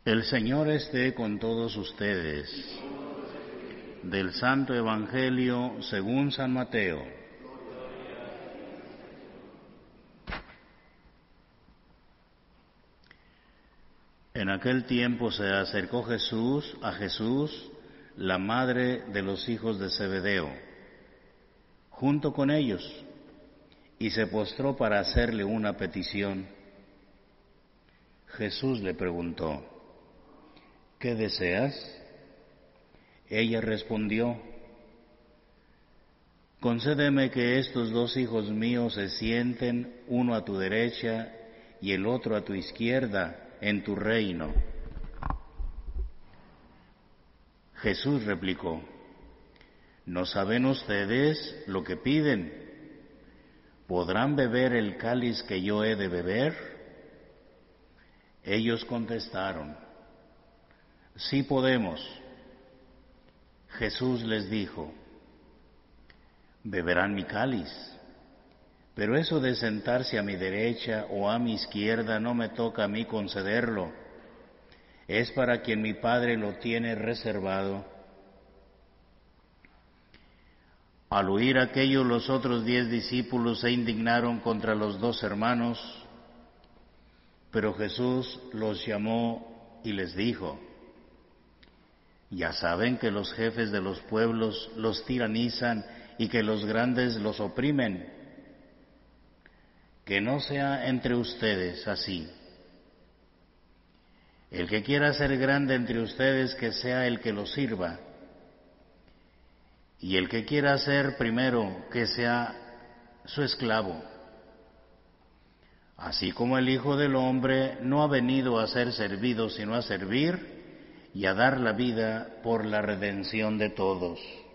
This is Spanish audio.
El Señor esté con todos ustedes. Del Santo Evangelio según San Mateo. En aquel tiempo se acercó a Jesús, la madre de los hijos de Zebedeo, junto con ellos, y se postró para hacerle una petición. Jesús le preguntó: ¿qué deseas? Ella respondió: concédeme que estos dos hijos míos se sienten, uno a tu derecha y el otro a tu izquierda, en tu reino. Jesús replicó: ¿no saben ustedes lo que piden? ¿Podrán beber el cáliz que yo he de beber? Ellos contestaron: sí podemos. Jesús les dijo: beberán mi cáliz, pero eso de sentarse a mi derecha o a mi izquierda no me toca a mí concederlo, es para quien mi Padre lo tiene reservado. Al oír aquello, los otros 10 discípulos se indignaron contra los 2 hermanos, pero Jesús los llamó y les dijo: ya saben que los jefes de los pueblos los tiranizan y que los grandes los oprimen. Que no sea entre ustedes así. El que quiera ser grande entre ustedes, que sea el que los sirva. Y el que quiera ser primero, que sea su esclavo. Así como el Hijo del Hombre no ha venido a ser servido, sino a servir y a dar la vida por la redención de todos.